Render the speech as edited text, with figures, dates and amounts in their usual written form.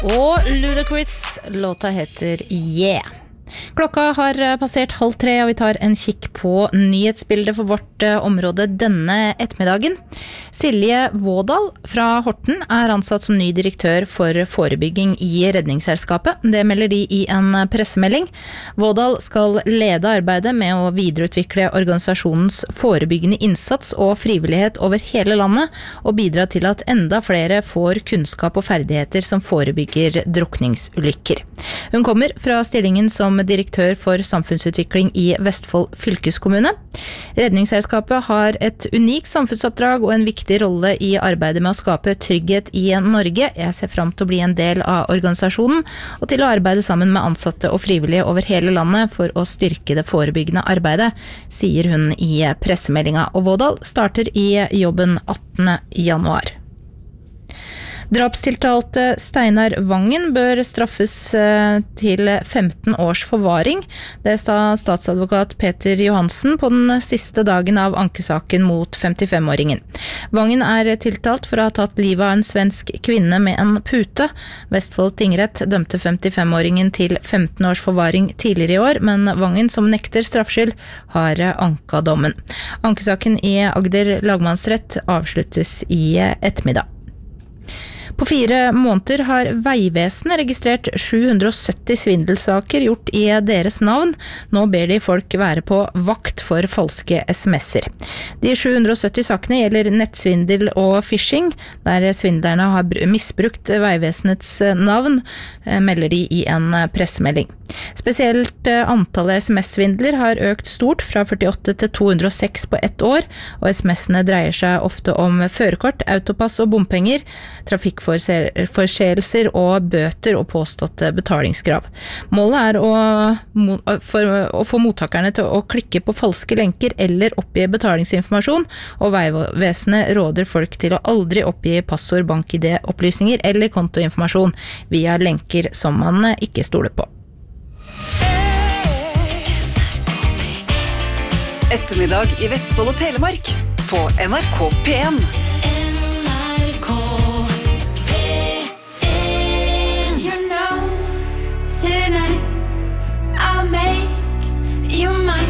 Og Ludacris, låta heter Yeah. Klokka har passert 2:30, og vi tar en kikk på nyhetsbildet for vårt område denne ettermiddagen. Silje Vådal fra Horten ansatt som ny direktør for forebygging i Redningsselskapet. Det melder de i en pressemelding. Vådal skal lede arbeidet med å videreutvikle organisasjonens forebyggende innsats og frivillighet over hele landet, og bidra til at enda flere får kunnskap og ferdigheter som forebygger drukningsulykker. Hun kommer fra stillingen som direktør for samfunnsutvikling i Vestfold fylkeskommune. Redningsselskapet har et unikt samfunnsoppdrag og en viktig rolle i arbeidet med å skape trygghet i Norge. Jeg ser frem til å bli en del av organisasjonen, og til å arbeide sammen med ansatte og frivillige over hele landet for å styrke det forebyggende arbeidet, sier hun i pressemeldinga. Og Vådal starter i jobben 18. januar. Drapstiltalte Steinar Vangen bør straffes til 15 års forvaring. Det sa statsadvokat Peter Johansen på den siste dagen av ankesaken mot 55-åringen. Vangen tiltalt for å ha tatt livet av en svensk kvinne med en pute. Vestfold tingrett dømte 55-åringen til 15 års forvaring tidligere i år, men Vangen, som nekter straffskyld, har anka dommen. Ankesaken i Agder lagmannsrett avsluttes i ettermiddag. På 4 måneder har Veivesenet registrert 770 svindelsaker gjort i deres navn. Nå ber de folk være på vakt for falske sms'er. De 770 sakene gjelder nettsvindel og phishing, der svindlerne har misbrukt Veivesenets navn, melder de i en pressemelding. Spesielt antallet sms-svindler har økt stort, fra 48 til 206 på ett år, og sms'ene dreier seg ofte om førerkort, autopass og bompenger, trafikkforseelser og bøter og påståtte betalingskrav. Målet å få mottakerne til å klikke på falske lenker eller oppgi betalingsinformasjon, og Veivesenet råder folk til å aldri oppgi passord, bank-ID-opplysninger eller kontoinformasjon via lenker som man ikke stoler på. Ettermiddag i Vestfold og Telemark på NRK P1.